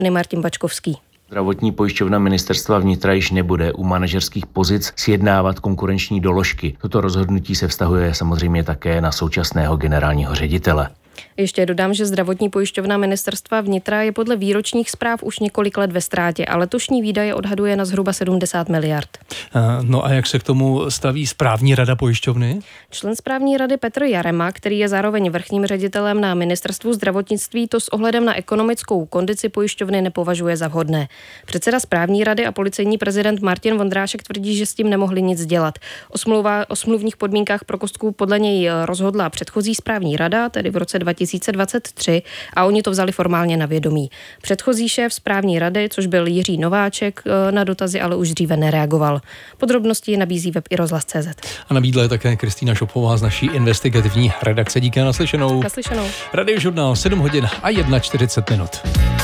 Martin Bačkovský. Zdravotní pojišťovna ministerstva vnitra již nebude u manažerských pozic sjednávat konkurenční doložky. Toto rozhodnutí se vztahuje samozřejmě také na současného generálního ředitele. Ještě dodám, že zdravotní pojišťovna ministerstva vnitra je podle výročních zpráv už několik let ve ztrátě a letošní výdaje odhaduje na zhruba 70 miliard. No a jak se k tomu staví správní rada pojišťovny? Člen správní rady Petr Jarema, který je zároveň vrchním ředitelem na ministerstvu zdravotnictví, to s ohledem na ekonomickou kondici pojišťovny nepovažuje za vhodné. Předseda správní rady a policejní prezident Martin Vondrášek tvrdí, že s tím nemohli nic dělat. O smluvních podmínkách pro Kostku podle něj rozhodla předchozí správní rada, tedy v roce 2023, a oni to vzali formálně na vědomí. Předchozí šéf správní rady, což byl Jiří Nováček, na dotazy ale už dříve nereagoval. Podrobnosti nabízí web iRozhlas.cz. A nabídla je také Kristýna Šopová z naší investigativní redakce. Díky, naslyšenou. Naslyšenou. Radiožurnál 7 hodin a 41 minut.